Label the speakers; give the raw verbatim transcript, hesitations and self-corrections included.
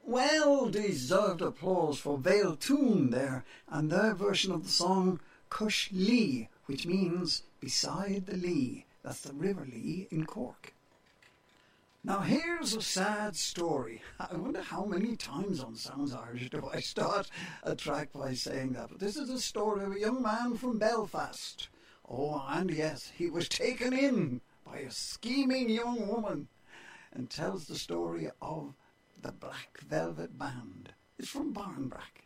Speaker 1: Well deserved applause for Vale Toon there, and their version of the song Cush Lee, which means beside the Lee. That's the River Lee in Cork. Now here's a sad story. I wonder how many times on Sounds Irish do I start a track by saying that. But this is a story of a young man from Belfast. Oh, and yes, he was taken in by a scheming young woman, and tells the story of the Black Velvet Band. It's from Barnbrack.